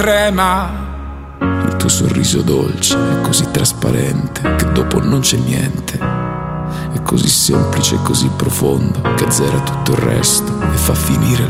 trema. Il tuo sorriso dolce è così trasparente che dopo non c'è niente. È così semplice e così profondo che azzera tutto il resto e fa finire il